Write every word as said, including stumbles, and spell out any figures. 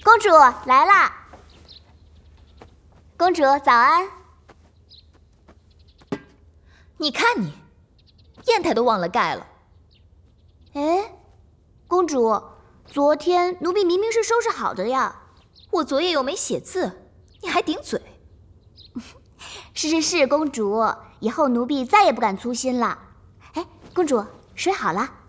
公主来啦！公主早安。 你看你，砚台都忘了盖了。 哎，公主，昨天奴婢明明是收拾好的呀。 我昨夜又没写字，你还顶嘴。 是是是，公主，以后奴婢再也不敢粗心了。哎，公主，水好了。